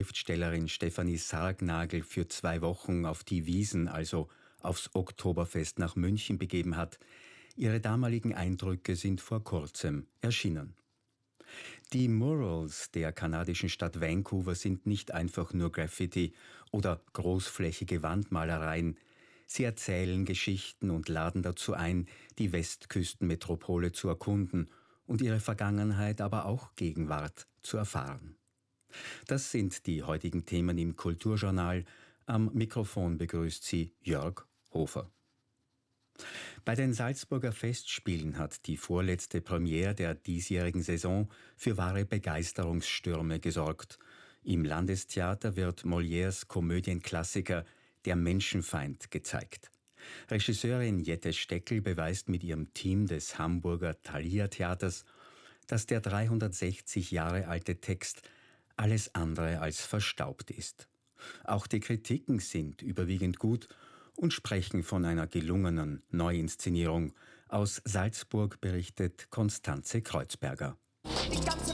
Schriftstellerin Stefanie Sargnagel für 2 Wochen auf die Wiesn, also aufs Oktoberfest nach München begeben hat. Ihre damaligen Eindrücke sind vor kurzem erschienen. Die Murals der kanadischen Stadt Vancouver sind nicht einfach nur Graffiti oder großflächige Wandmalereien. Sie erzählen Geschichten und laden dazu ein, die Westküstenmetropole zu erkunden und ihre Vergangenheit, aber auch Gegenwart zu erfahren. Das sind die heutigen Themen im Kulturjournal. Am Mikrofon begrüßt Sie Jörg Hofer. Bei den Salzburger Festspielen hat die vorletzte Premiere der diesjährigen Saison für wahre Begeisterungsstürme gesorgt. Im Landestheater wird Molières Komödienklassiker Der Menschenfeind gezeigt. Regisseurin Jette Steckel beweist mit ihrem Team des Hamburger Thalia Theaters, dass der 360 Jahre alte Text alles andere als verstaubt ist. Auch die Kritiken sind überwiegend gut und sprechen von einer gelungenen Neuinszenierung. Aus Salzburg berichtet Konstanze Kreuzberger.